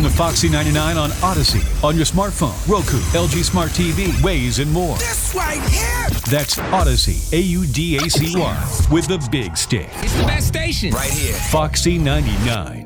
to Foxy 99 on Odyssey, on your smartphone, Roku, LG Smart TV, Waze, and more. This right here. That's Odyssey, Audacy, with the big stick. It's the best station. Right here. Foxy 99.